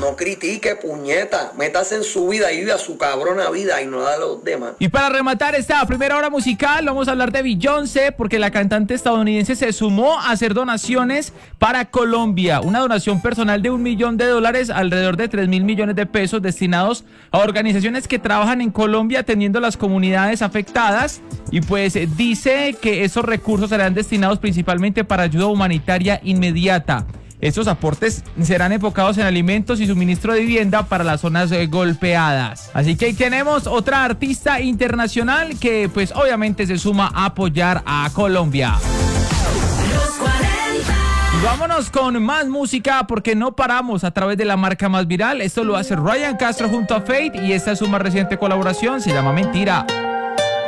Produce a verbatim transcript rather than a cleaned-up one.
no critique, puñeta. Métase en su vida y viva su cabrona vida y no la de los demás. Y para rematar esta primera hora musical, vamos a hablar de Beyoncé, porque la cantante estadounidense se sumó a hacer donaciones para Colombia. Una donación personal de un millón de dólares, alrededor de tres mil millones de pesos, destinados a organizaciones que trabajan en Colombia atendiendo a las comunidades afectadas. Y pues dice que esos recursos serán destinados principalmente para ayuda humanitaria inmediata. Estos aportes serán enfocados en alimentos y suministro de vivienda para las zonas eh, golpeadas. Así que ahí tenemos otra artista internacional que pues obviamente se suma a apoyar a Colombia. Y vámonos con más música porque no paramos a través de la marca más viral. Esto lo hace Ryan Castro junto a Fate y esta es su más reciente colaboración, se llama Mentira.